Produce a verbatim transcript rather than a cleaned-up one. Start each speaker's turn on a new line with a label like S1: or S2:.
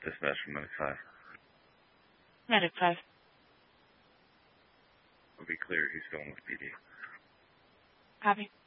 S1: Dispatch from Medic five.
S2: Medic five.
S1: We'll be clear. He's going with P D.
S2: Copy.